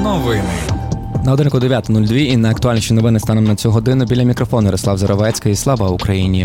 Новини. На годинку 9:02 і найактуальніші новини станом на цю годину. Біля мікрофону Ярослав Заровецький. Слава Україні!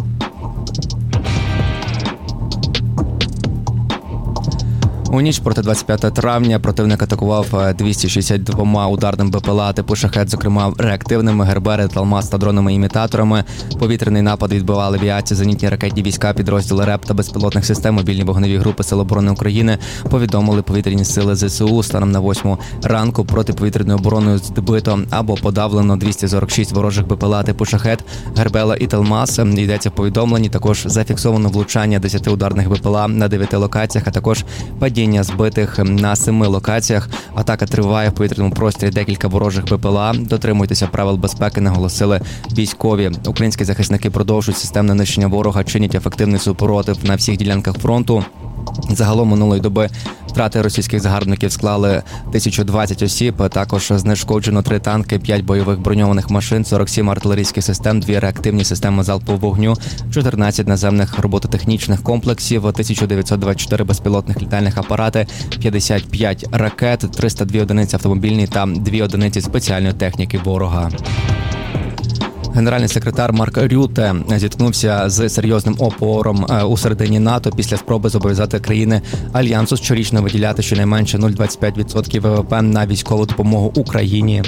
У ніч проти 25 травня противник атакував 262 ударним БПЛА типу «Шахед», зокрема реактивними, «Гербери», «Талмас» та дронами-імітаторами. Повітряний напад відбивали авіація, зенітні ракетні війська, підрозділи РЕП та безпілотних систем, мобільні вогневі групи Сил оборони України, повідомили повітряні сили ЗСУ. Станом на 8 ранку протиповітряною обороною збито або подавлено 246 ворожих БПЛА типу «Шахед», «Гербела» і «Талмас». Йдеться в повідомленні. Також зафіксовано влучання 10 ударних БПЛА на 9 локаціях, а також падіння збитих на 7 локаціях. Атака триває в повітряному просторі, декілька ворожих БПЛА. Дотримуйтеся правил безпеки, наголосили військові. Українські захисники продовжують системне нищення ворога, чинять ефективний супротив на всіх ділянках фронту. Загалом минулої доби втрати російських загарбників склали 1020 осіб. Також знешкоджено 3 танки, 5 бойових броньованих машин, 47 артилерійських систем, 2 реактивні системи залпового вогню, 14 наземних робототехнічних комплексів, 1924 безпілотних літальних апарати, 55 ракет, 302 одиниці автомобільної та 2 одиниці спеціальної техніки ворога. Генеральний секретар Марк Рюте зіткнувся з серйозним опором у середині НАТО після спроби зобов'язати країни Альянсу щорічно виділяти щонайменше 0,25% ВВП на військову допомогу Україні.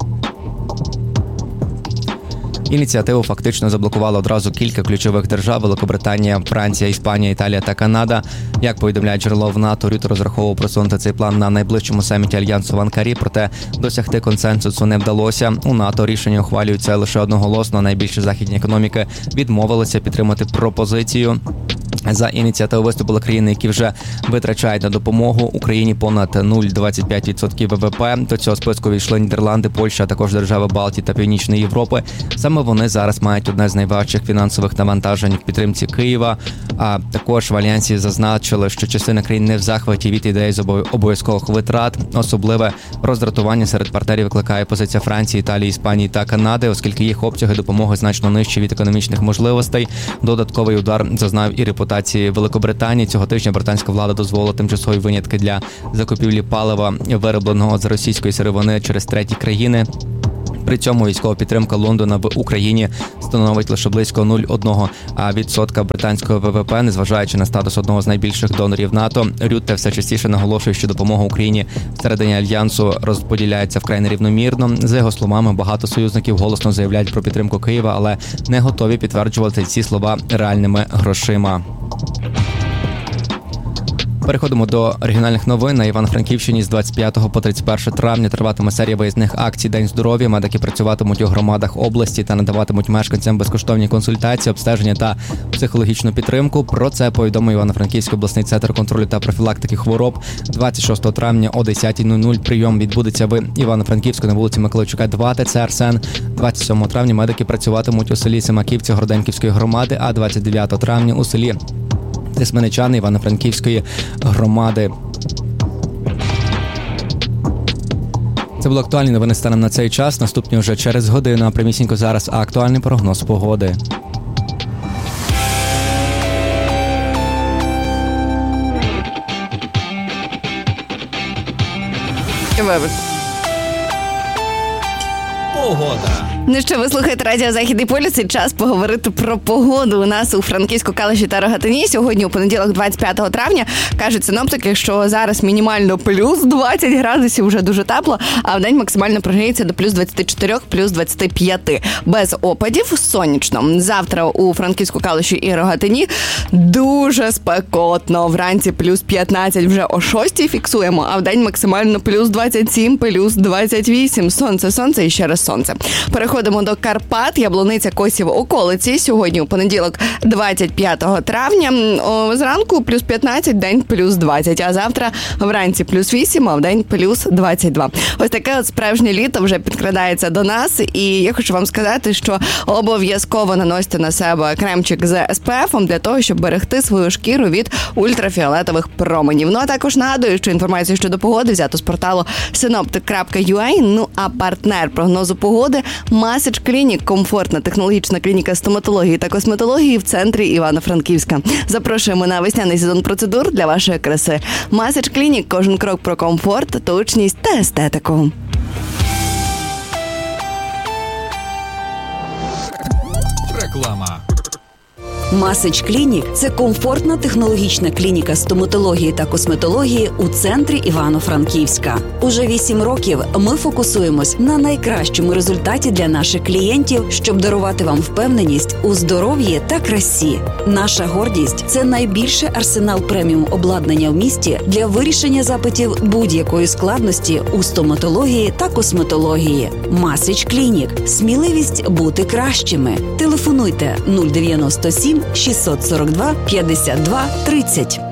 Ініціативу фактично заблокували одразу кілька ключових держав – Великобританія, Франція, Іспанія, Італія та Канада. Як повідомляє джерело в НАТО, Рюте розраховував просунути цей план на найближчому саміті Альянсу в Анкарі, проте досягти консенсусу не вдалося. У НАТО рішення ухвалюється лише одноголосно. Найбільші західні економіки відмовилися підтримати пропозицію. За ініціативу виступили країни, які вже витрачають на допомогу Україні понад 0,25% ВВП. До цього списку війшли Нідерланди, Польща, а також держави Балтії та Північної Європи. Саме вони зараз мають одне з найважчих фінансових навантажень в підтримці Києва. А також в Альянсі зазначили, що частина країн не в захваті від ідеї з обов'язкових витрат. Особливе роздратування серед партнерів викликає позиція Франції, Італії, Іспанії та Канади, оскільки їх обсяги допомоги значно нижчі від економічних можливостей. Додатковий удар зазнав і репутації Великобританії. Цього тижня британська влада дозволила тимчасові винятки для закупівлі палива, виробленого з російської сировини через треті країни. При цьому військова підтримка Лондона в Україні становить лише близько 0,1% британського ВВП, незважаючи на статус одного з найбільших донорів НАТО. Рютте все частіше наголошує, що допомога Україні всередині Альянсу розподіляється вкрай нерівномірно. За його словами, багато союзників голосно заявляють про підтримку Києва, але не готові підтверджувати ці слова реальними грошима. Переходимо до регіональних новин. На Івано-Франківщині з 25 по 31 травня триватиме серія виїзних акцій «День здоров'я». Медики працюватимуть у громадах області та надаватимуть мешканцям безкоштовні консультації, обстеження та психологічну підтримку. Про це повідомив Івано-Франківський обласний центр контролю та профілактики хвороб. 26 травня о 10:00 прийом відбудеться в Івано-Франківську на вулиці Миколайчука, 2, ТЦ «Арсен». 27 травня медики працюватимуть у селі Семаківці Городенківської громади, а 29 травня у селі Тисменичани Івано-Франківської громади. Це були актуальні новини станом на цей час. Наступні вже через годину, а прямісінько зараз актуальний прогноз погоди. Погода. Ну що, ви слухаєте Радіо Західний полюс, і час поговорити про погоду у нас у Франківську, Калуші та Рогатині. Сьогодні у понеділок, 25 травня, кажуть синоптики, що зараз мінімально плюс 20 градусів, вже дуже тепло, а в день максимально прогріється до плюс 24, плюс 25. Без опадів, сонячно. Завтра у Франківську, Калуші і Рогатині дуже спекотно. Вранці плюс 15 вже о 6 фіксуємо, а в день максимально плюс 27, плюс 28. Сонце і ще раз сонце. Переходимо до Карпат, Яблуниця, Косів, околиці. Сьогодні у понеділок, 25 травня. Зранку плюс 15, день плюс 20. А завтра вранці плюс 8, а в день плюс 22. Ось таке от справжнє літо вже підкрадається до нас. І я хочу вам сказати, що обов'язково наносьте на себе кремчик з SPF для того, щоб берегти свою шкіру від ультрафіолетових променів. Ну а також нагадую, що інформацію щодо погоди взято з порталу synoptic.ua. Ну а партнер прогнозу погоди – Масич Клінік – комфортна технологічна клініка стоматології та косметології в центрі Івано-Франківська. Запрошуємо на весняний сезон процедур для вашої краси. Масич Клінік – кожен крок про комфорт, точність та естетику. Реклама. Масич Клінік – це комфортна технологічна клініка стоматології та косметології у центрі Івано-Франківська. Уже 8 років ми фокусуємось на найкращому результаті для наших клієнтів, щоб дарувати вам впевненість у здоров'ї та красі. Наша гордість – це найбільший арсенал преміум обладнання в місті для вирішення запитів будь-якої складності у стоматології та косметології. Масич Клінік – сміливість бути кращими. Телефонуйте 097 642 52 30.